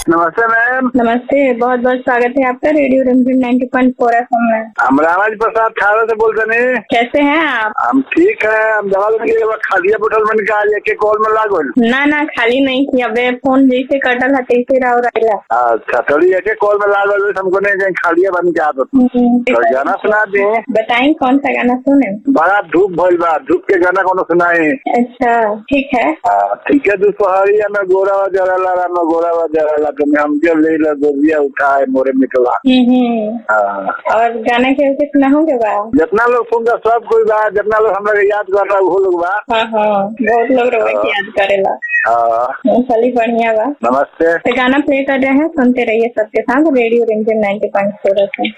नमस्ते मैम। नमस्ते, बहुत बहुत स्वागत है आपका रेडियो रिमझिम 90.4 FM में। हम रामाजी प्रसाद खाड़ा से बोल रहे हैं। कैसे हैं आप? हम ठीक है। हम दवा लेने के बाद खालिया बोतल में निकाल के कॉल में लागल ना खाली नहीं किया, बे फोन जैसे कटल है तैसे रहो रहेला। अच्छा, थोड़ी एक कॉल में लागल हमको नहीं कहीं खालिया बन के आदत। तो गाना सुना दे। बताएं कौन सा गाना सुने? बड़ा धूप भइल बा, धूप के गाना कौन सुनाए? अच्छा ठीक है। ठीक है। दोपहरिया में गोरा जरला राम गोरा जरला तो हम के ले ला गोरिया उठाए मोरे मिटवा। और गाना के ऊपर सुना होंगे बा? जितना लोग सुनता सब कोई बा, जितना लोग हम लोग याद कर रहा वो लोग बा। बहुत लोग रोज याद करेला। चलिए बढ़िया बा। नमस्ते। तो गाना प्ले कर रहे हैं, सुनते रहिए सबके साथ रेडियो रिमझिम 90.4 FM।